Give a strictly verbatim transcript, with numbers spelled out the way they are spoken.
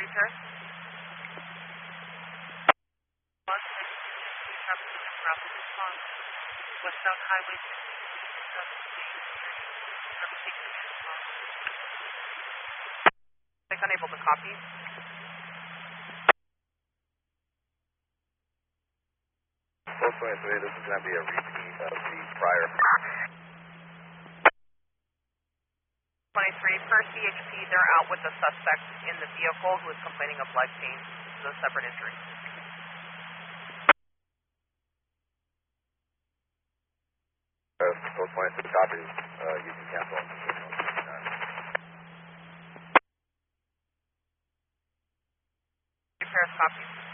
repairs. one six two traffic is rapid response. Westbound Highway sixty-seven traffic seeking response. Like unable to copy. four twenty-three, this is going to be a repeat of the prior. twenty-three, per C H P, they're out with the suspect in the vehicle who is complaining of leg pain, no separate injury. Uh, four twenty-three copies, uh, you can cancel. Repairs copy.